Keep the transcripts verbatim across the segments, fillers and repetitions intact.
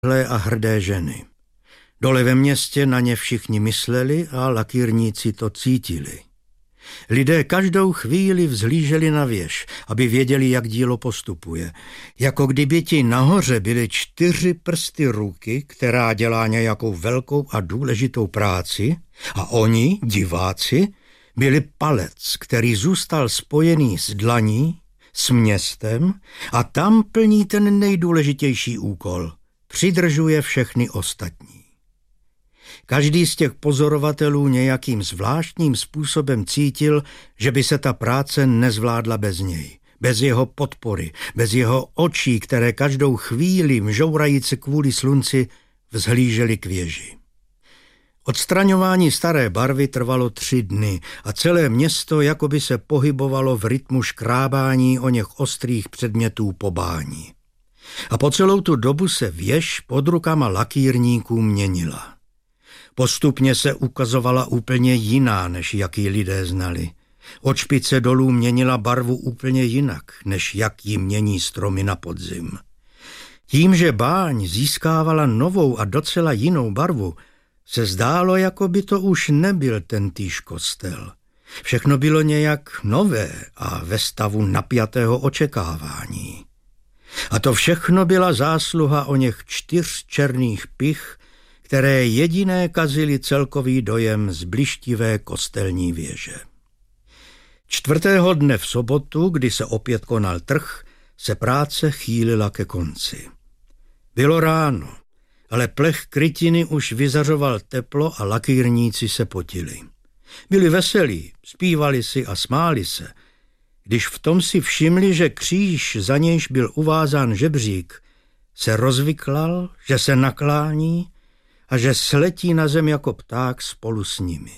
a hrdé ženy. Dole ve městě na ně všichni mysleli a lakírníci to cítili. Lidé každou chvíli vzhlíželi na věž, aby věděli, jak dílo postupuje. Jako kdyby ti nahoře byly čtyři prsty ruky, která dělá nějakou velkou a důležitou práci, a oni, diváci, byli palec, který zůstal spojený s dlaní, s městem a tam plní ten nejdůležitější úkol. Přidržuje všechny ostatní. Každý z těch pozorovatelů nějakým zvláštním způsobem cítil, že by se ta práce nezvládla bez něj, bez jeho podpory, bez jeho očí, které každou chvíli mžourajíce kvůli slunci vzhlížely k věži. Odstraňování staré barvy trvalo tři dny a celé město jakoby se pohybovalo v rytmu škrábání o něch ostrých předmětů po bání. A po celou tu dobu se věž pod rukama lakírníků měnila. Postupně se ukazovala úplně jiná, než jaký lidé znali. Od špice dolů měnila barvu úplně jinak, než jak ji mění stromy na podzim. Tím, že báň získávala novou a docela jinou barvu, se zdálo, jako by to už nebyl tentýž kostel. Všechno bylo nějak nové a ve stavu napjatého očekávání. A to všechno byla zásluha o něch čtyř černých pich, které jediné kazily celkový dojem z blištivé kostelní věže. Čtvrtého dne v sobotu, kdy se opět konal trh, se práce chýlila ke konci. Bylo ráno, ale plech krytiny už vyzařoval teplo a lakírníci se potili. Byli veselí, zpívali si a smáli se, když v tom si všimli, že kříž, za nějž byl uvázán žebřík, se rozvyklal, že se naklání a že sletí na zem jako pták spolu s nimi.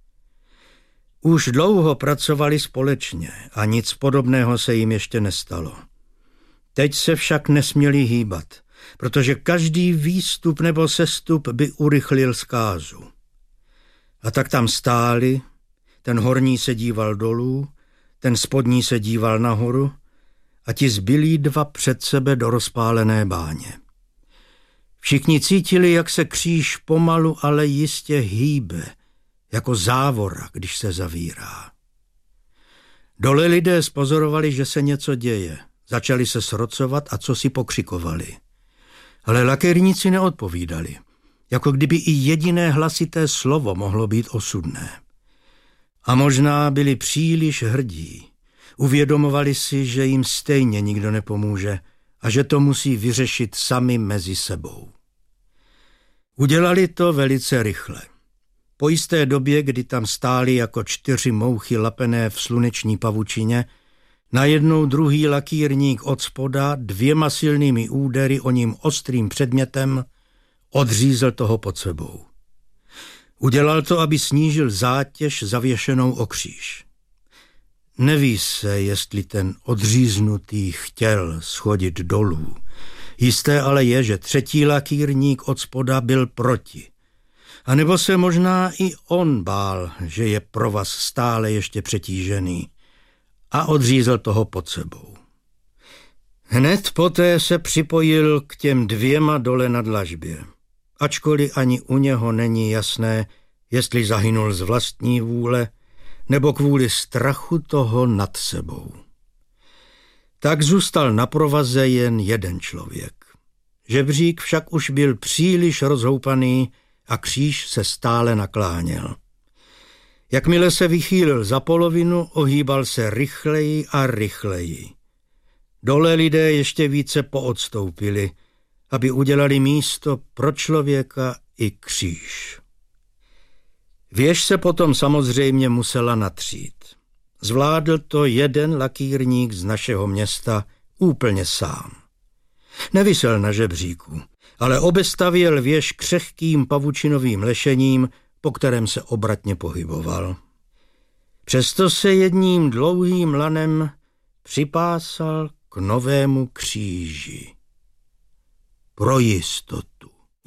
Už dlouho pracovali společně a nic podobného se jim ještě nestalo. Teď se však nesměli hýbat, protože každý výstup nebo sestup by urychlil zkázu. A tak tam stáli, ten horní se díval dolů, ten spodní se díval nahoru a ti zbylí dva před sebe do rozpálené báně. Všichni cítili, jak se kříž pomalu, ale jistě hýbe, jako závora, když se zavírá. Dole lidé spozorovali, že se něco děje. Začali se srocovat a co si pokřikovali. Ale lakérníci neodpovídali, jako kdyby i jediné hlasité slovo mohlo být osudné. A možná byli příliš hrdí. Uvědomovali si, že jim stejně nikdo nepomůže a že to musí vyřešit sami mezi sebou. Udělali to velice rychle. Po jisté době, kdy tam stáli jako čtyři mouchy lapené v sluneční pavučině, najednou druhý lakírník od spoda dvěma silnými údery o ním ostrým předmětem odřízl toho pod sebou. Udělal to, aby snížil zátěž zavěšenou o kříž. Neví se, jestli ten odříznutý chtěl schodit dolů. Jisté ale je, že třetí lakírník od spoda byl proti. A nebo se možná i on bál, že je provaz stále ještě přetížený, a odřízl toho pod sebou. Hned poté se připojil k těm dvěma dole na dlažbě, ačkoliv ani u něho není jasné, jestli zahynul z vlastní vůle, nebo kvůli strachu toho nad sebou. Tak zůstal na provaze jen jeden člověk. Žebřík však už byl příliš rozhoupaný a kříž se stále nakláněl. Jakmile se vychýlil za polovinu, ohýbal se rychleji a rychleji. Dole lidé ještě více poodstoupili, aby udělali místo pro člověka i kříž. Věž se potom samozřejmě musela natřít. Zvládl to jeden lakírník z našeho města úplně sám. Nevisel na žebříku, ale obestavěl věž křehkým pavučinovým lešením, po kterém se obratně pohyboval. Přesto se jedním dlouhým lanem připásal k novému kříži. Pro jistotu.